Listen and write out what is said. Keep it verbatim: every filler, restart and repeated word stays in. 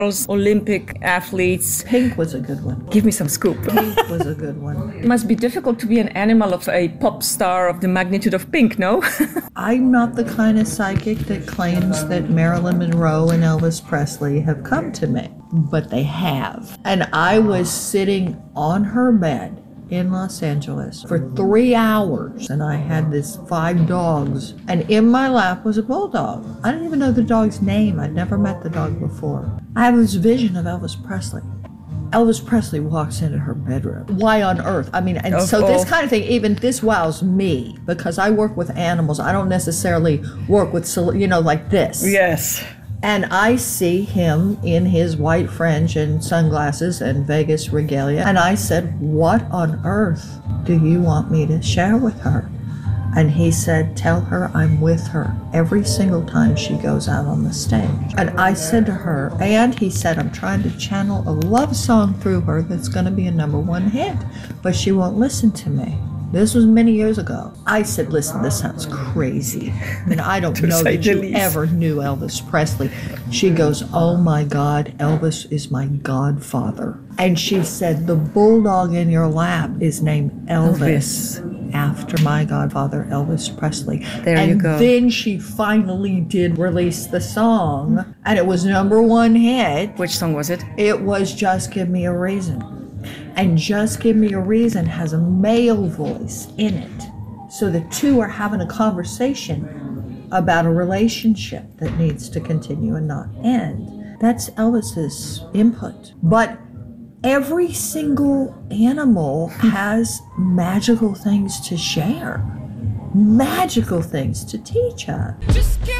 Olympic athletes. Pink was a good one. Give me some scoop. Pink was a good one. It must be difficult to be an animal of a pop star of the magnitude of Pink, no? I'm not the kind of psychic that claims that Marilyn Monroe and Elvis Presley have come to me, but they have. And I was sitting on her bed in Los Angeles for three hours, and I had this five dogs, and in my lap was a bulldog. I didn't even know the dog's name. I'd never met the dog before. I have this vision of Elvis Presley. Elvis Presley walks into her bedroom. Why on earth? I mean, and Of so this all- kind of thing, even this wows me, because I work with animals. I don't necessarily work with, cele- you know, like this. Yes. And I see him in his white fringe and sunglasses and Vegas regalia. And I said, what on earth do you want me to share with her? And he said, tell her I'm with her every single time she goes out on the stage. And I said to her, and he said, I'm trying to channel a love song through her that's going to be a number one hit, but she won't listen to me. This was many years ago. I said, listen, this sounds crazy. And I don't know say that the you least. ever knew Elvis Presley. She goes, oh my God, Elvis is my godfather. And she said, the bulldog in your lap is named Elvis, after my godfather, Elvis Presley. There and you go. then she finally did release the song, and it was number one hit. Which song was it? It was Just Give Me a Reason. And Just Give Me a Reason has a male voice in it. So the two are having a conversation about a relationship that needs to continue and not end. That's Elvis's input. But every single animal has magical things to share, magical things to teach us. Just give